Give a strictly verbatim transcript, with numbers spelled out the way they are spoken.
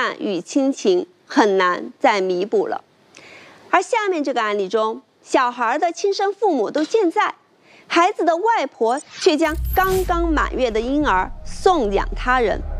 伴与亲情很难再弥补了。而下面这个案例中，小孩的亲生父母都健在，孩子的外婆却将刚刚满月的婴儿送养他人。